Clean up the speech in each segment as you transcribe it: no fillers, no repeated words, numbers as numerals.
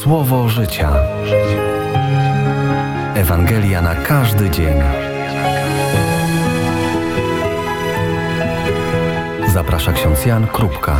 Słowo życia. Ewangelia na każdy dzień. Zaprasza ksiądz Jan Krupka.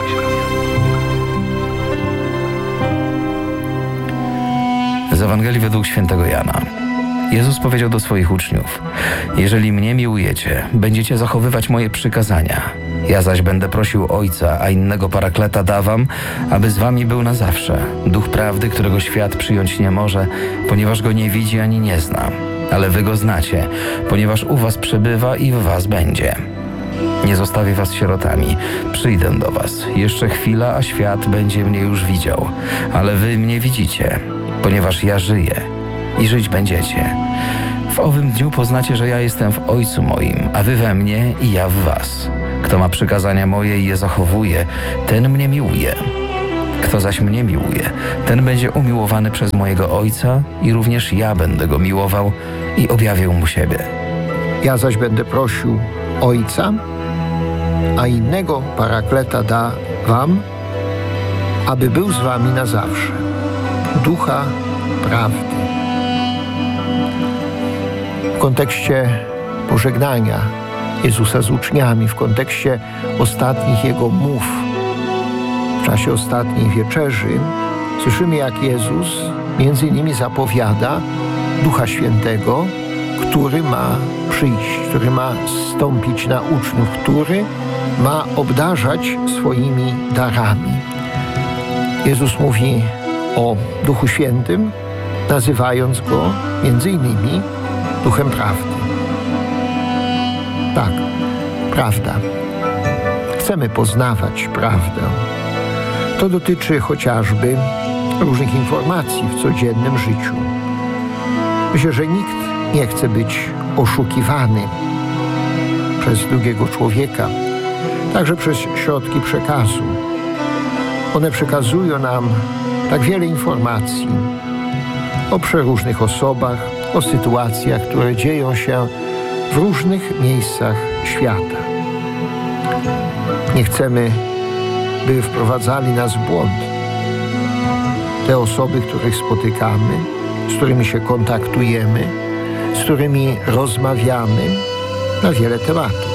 Z Ewangelii według świętego Jana. Jezus powiedział do swoich uczniów: jeżeli mnie miłujecie, będziecie zachowywać moje przykazania. Ja zaś będę prosił Ojca, a innego Parakleta da wam, aby z wami był na zawsze. Duch prawdy, którego świat przyjąć nie może, ponieważ go nie widzi ani nie zna. Ale wy go znacie, ponieważ u was przebywa i w was będzie. Nie zostawię was sierotami. Przyjdę do was. Jeszcze chwila, a świat będzie mnie już widział. Ale wy mnie widzicie, ponieważ ja żyję i żyć będziecie. W owym dniu poznacie, że ja jestem w Ojcu moim, a wy we mnie i ja w was. Kto ma przykazania moje i je zachowuje, ten mnie miłuje. Kto zaś mnie miłuje, ten będzie umiłowany przez mojego Ojca i również ja będę go miłował i objawię mu siebie. Ja zaś będę prosił Ojca, a innego Parakleta da wam, aby był z wami na zawsze. Ducha prawdy. W kontekście pożegnania Jezusa z uczniami, w kontekście ostatnich Jego mów, w czasie ostatniej wieczerzy, słyszymy, jak Jezus między innymi zapowiada Ducha Świętego, który ma przyjść, który ma zstąpić na uczniów, który ma obdarzać swoimi darami. Jezus mówi o Duchu Świętym, nazywając go między innymi Duchem Prawdy. Tak, prawda. Chcemy poznawać prawdę. To dotyczy chociażby różnych informacji w codziennym życiu. Myślę, że nikt nie chce być oszukiwany przez drugiego człowieka, także przez środki przekazu. One przekazują nam tak wiele informacji o przeróżnych osobach, o sytuacjach, które dzieją się w różnych miejscach świata. Nie chcemy, by wprowadzali nas w błąd te osoby, których spotykamy, z którymi się kontaktujemy, z którymi rozmawiamy na wiele tematów.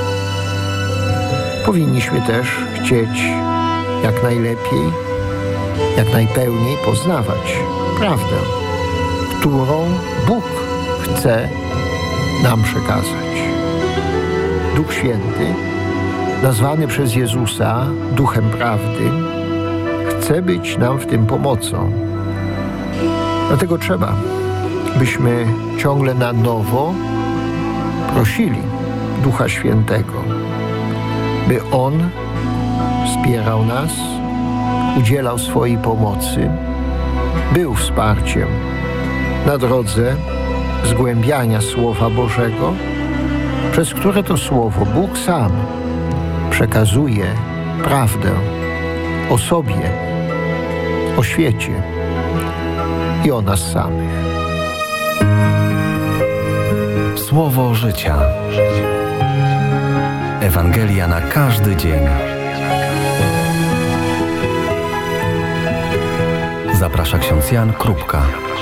Powinniśmy też chcieć jak najlepiej, jak najpełniej poznawać prawdę, którą Bóg chce nam przekazać. Duch Święty, nazwany przez Jezusa Duchem Prawdy, chce być nam w tym pomocą. Dlatego trzeba, byśmy ciągle na nowo prosili Ducha Świętego, by On wspierał nas, udzielał swojej pomocy, był wsparciem na drodze zgłębiania Słowa Bożego, przez które to Słowo Bóg sam przekazuje prawdę o sobie, o świecie i o nas samych. Słowo życia. Ewangelia na każdy dzień. Zaprasza ksiądz Jan Krupka.